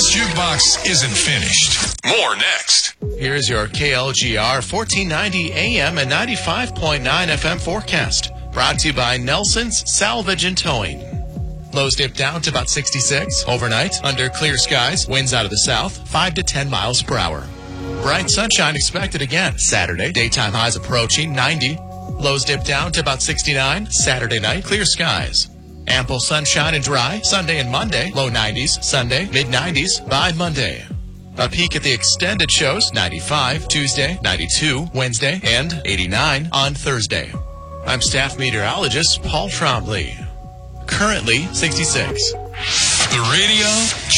Jukebox isn't finished. More next. Here's your KLGR 1490 AM and 95.9 FM forecast. Brought to you by Nelson's Salvage and Towing. Lows dip down to about 66 overnight. Under clear skies, winds out of the south, 5 to 10 miles per hour. Bright sunshine expected again Saturday. Daytime highs approaching 90. Lows dip down to about 69. Saturday night, clear skies. Ample sunshine and dry Sunday and Monday. Low 90s. Sunday, mid 90s by Monday. A peek at the extended shows, 95 Tuesday, 92 Wednesday, and 89 on Thursday. I'm staff meteorologist Paul Trombley. Currently 66. The radio